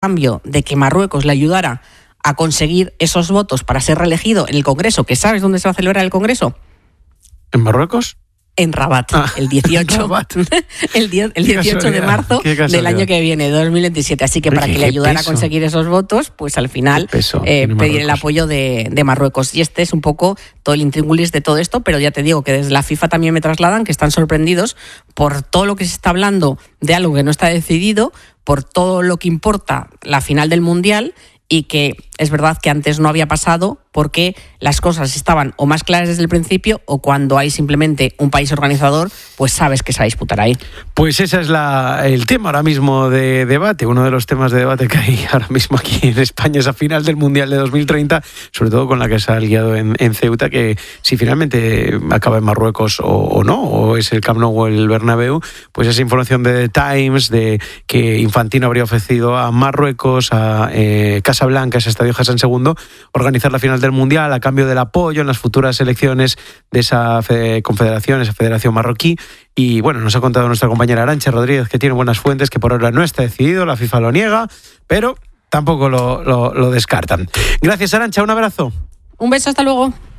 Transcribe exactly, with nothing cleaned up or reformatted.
cambio de que Marruecos le ayudara a conseguir esos votos para ser reelegido en el Congreso, que ¿sabes dónde se va a celebrar el Congreso? ¿En Marruecos? En Rabat, ah, el dieciocho, Rabat. el, diez, el dieciocho de marzo del año que viene, dos mil veintisiete. Así que Oye, para que le ayudara peso. a conseguir esos votos, pues al final eh, pedir el apoyo de, de Marruecos. Y este es un poco todo el intríngulis de todo esto, pero ya te digo que desde la FIFA también me trasladan que están sorprendidos por todo lo que se está hablando de algo que no está decidido, por todo lo que importa la final del Mundial, y que es verdad que antes no había pasado porque las cosas estaban o más claras desde el principio, o cuando hay simplemente un país organizador, pues sabes que se va a disputar ahí. Pues ese es la, el tema ahora mismo de debate, uno de los temas de debate que hay ahora mismo aquí en España, esa final del Mundial de dos mil treinta, sobre todo con la que se ha liado en, en Ceuta, que si finalmente acaba en Marruecos o, o no, o es el Camp Nou o el Bernabéu, pues esa información de The Times, de que Infantino habría ofrecido a Marruecos, a eh, Casablanca, ese estadio Hassan segundo, organizar la final del Mundial a cambio del apoyo en las futuras elecciones de esa fe, confederación, esa federación marroquí. Y bueno, nos ha contado nuestra compañera Arantxa Rodríguez, que tiene buenas fuentes, que por ahora no está decidido, la FIFA lo niega, pero tampoco lo, lo, lo descartan. Gracias, Arantxa, un abrazo. Un beso, hasta luego.